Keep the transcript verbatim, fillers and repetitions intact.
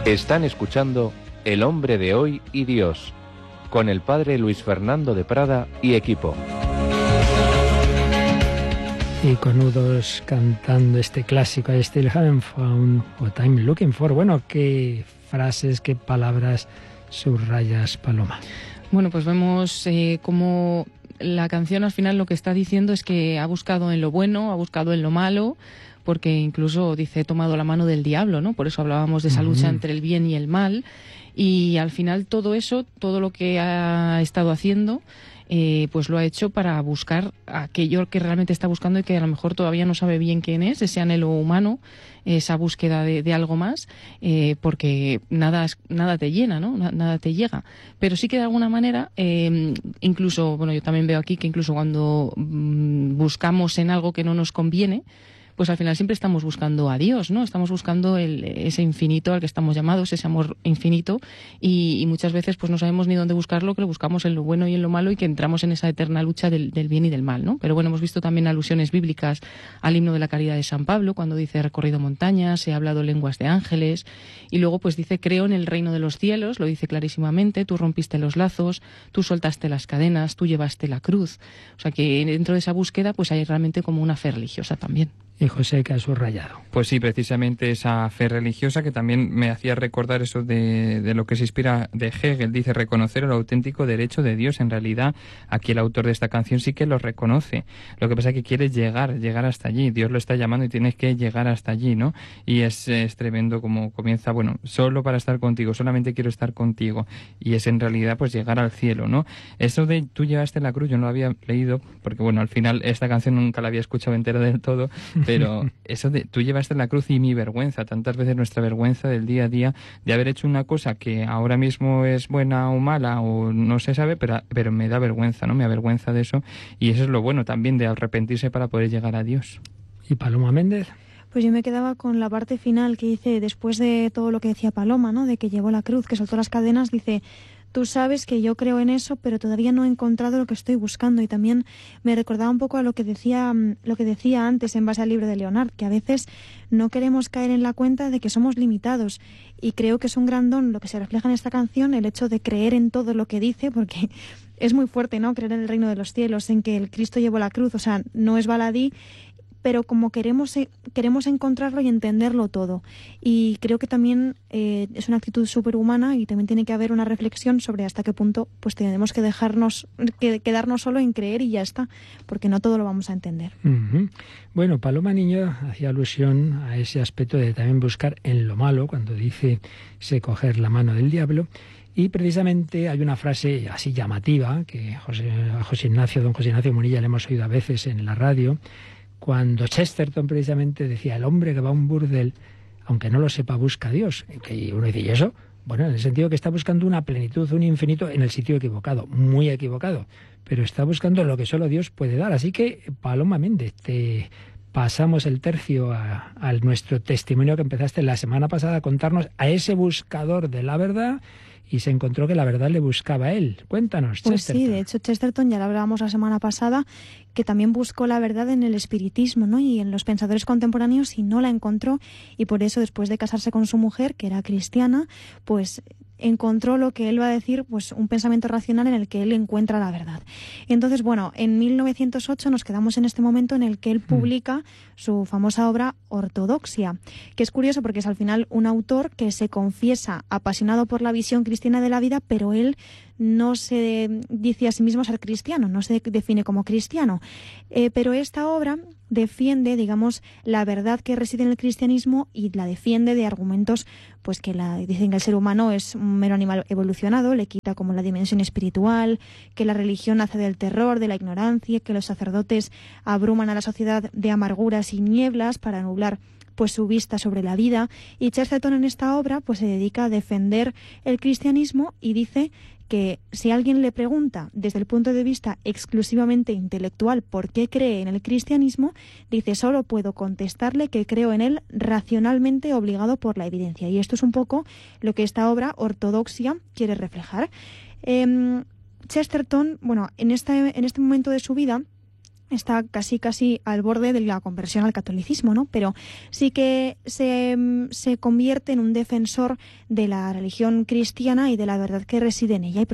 Están escuchando El hombre de hoy y Dios, con el padre Luis Fernando de Prada y equipo. Y Conudos cantando este clásico, I Still Haven't Found What I'm Looking For. Bueno, qué frases, qué palabras subrayas, Paloma. Bueno, pues vemos eh, cómo la canción al final lo que está diciendo es que ha buscado en lo bueno, ha buscado en lo malo, porque incluso dice, he tomado la mano del diablo, ¿no? Por eso hablábamos de esa lucha uh-huh. entre el bien y el mal. Y al final todo eso, todo lo que ha estado haciendo, eh, pues lo ha hecho para buscar aquello que realmente está buscando y que a lo mejor todavía no sabe bien quién es, ese anhelo humano, esa búsqueda de, de algo más, eh, porque nada, nada te llena, ¿no? Nada te llega. Pero sí que de alguna manera, eh, incluso, bueno, yo también veo aquí que incluso cuando mmm, buscamos en algo que no nos conviene, pues al final siempre estamos buscando a Dios, ¿no? Estamos buscando el, ese infinito al que estamos llamados, ese amor infinito, y, y muchas veces pues no sabemos ni dónde buscarlo, que lo buscamos en lo bueno y en lo malo y que entramos en esa eterna lucha del, del bien y del mal, ¿no? Pero bueno, hemos visto también alusiones bíblicas al himno de la caridad de San Pablo, cuando dice, he recorrido montañas, he hablado lenguas de ángeles, y luego pues dice, creo en el reino de los cielos, lo dice clarísimamente, tú rompiste los lazos, tú soltaste las cadenas, tú llevaste la cruz. O sea que dentro de esa búsqueda pues hay realmente como una fe religiosa también. Y José, que ha subrayado. Pues sí, precisamente esa fe religiosa que también me hacía recordar eso de, de lo que se inspira de Hegel. Dice, reconocer el auténtico derecho de Dios. En realidad, aquí el autor de esta canción sí que lo reconoce. Lo que pasa es que quiere llegar, llegar hasta allí. Dios lo está llamando y tienes que llegar hasta allí, ¿no? Y es, es tremendo como comienza, bueno, solo para estar contigo, solamente quiero estar contigo. Y es en realidad, pues, llegar al cielo, ¿no? Eso de tú llevaste la cruz, yo no lo había leído, porque, bueno, al final esta canción nunca la había escuchado entera del todo, pero eso de tú llevaste la cruz y mi vergüenza, tantas veces nuestra vergüenza del día a día de haber hecho una cosa que ahora mismo es buena o mala o no se sabe, pero, pero me da vergüenza, ¿no? Me avergüenza de eso, y eso es lo bueno también de arrepentirse para poder llegar a Dios. ¿Y Paloma Méndez? Pues yo me quedaba con la parte final que dice, después de todo lo que decía Paloma, ¿no? De que llevó la cruz, que soltó las cadenas, dice, tú sabes que yo creo en eso, pero todavía no he encontrado lo que estoy buscando. Y también me recordaba un poco a lo que decía, lo que decía antes en base al libro de Leonard, que a veces no queremos caer en la cuenta de que somos limitados. Y creo que es un gran don lo que se refleja en esta canción, el hecho de creer en todo lo que dice, porque es muy fuerte, ¿no? Creer en el reino de los cielos, en que el Cristo llevó la cruz, o sea, no es baladí, pero como queremos queremos encontrarlo y entenderlo todo. Y creo que también eh, es una actitud superhumana y también tiene que haber una reflexión sobre hasta qué punto pues tenemos que dejarnos, que quedarnos solo en creer y ya está, porque no todo lo vamos a entender. Uh-huh. Bueno, Paloma Niño hacía alusión a ese aspecto de también buscar en lo malo, cuando dice se coger la mano del diablo. Y precisamente hay una frase así llamativa, que José, a José Ignacio, don José Ignacio Munilla le hemos oído a veces en la radio, cuando Chesterton precisamente decía, el hombre que va a un burdel, aunque no lo sepa, busca a Dios. Y uno dice, ¿y eso? Bueno, en el sentido que está buscando una plenitud, un infinito en el sitio equivocado, muy equivocado, pero está buscando lo que solo Dios puede dar. Así que, Paloma Méndez, te pasamos el tercio a, a nuestro testimonio que empezaste la semana pasada a contarnos, a ese buscador de la verdad, y se encontró que la verdad le buscaba a él. Cuéntanos, pues Chesterton. Sí, de hecho Chesterton, ya lo hablábamos la semana pasada, que también buscó la verdad en el espiritismo, ¿no? Y en los pensadores contemporáneos, y no la encontró, y por eso después de casarse con su mujer, que era cristiana, pues encontró lo que él va a decir, pues un pensamiento racional en el que él encuentra la verdad. Entonces, bueno, en mil novecientos ocho nos quedamos en este momento en el que él publica mm. su famosa obra Ortodoxia, que es curioso porque es al final un autor que se confiesa apasionado por la visión cristiana de la vida, pero él no se dice a sí mismo ser cristiano, no se define como cristiano. Eh, pero esta obra defiende, digamos, la verdad que reside en el cristianismo y la defiende de argumentos pues que la, dicen que el ser humano es un mero animal evolucionado, le quita como la dimensión espiritual, que la religión nace del terror, de la ignorancia, que los sacerdotes abruman a la sociedad de amarguras y nieblas para nublar pues su vista sobre la vida. Y Chesterton en esta obra pues se dedica a defender el cristianismo y dice que si alguien le pregunta desde el punto de vista exclusivamente intelectual por qué cree en el cristianismo, dice, solo puedo contestarle que creo en él racionalmente obligado por la evidencia. Y esto es un poco lo que esta obra Ortodoxia quiere reflejar. Eh, Chesterton, bueno, en este, en este momento de su vida, está casi casi al borde de la conversión al catolicismo, ¿no? Pero sí que se, se convierte en un defensor de la religión cristiana y de la verdad que reside en ella. Y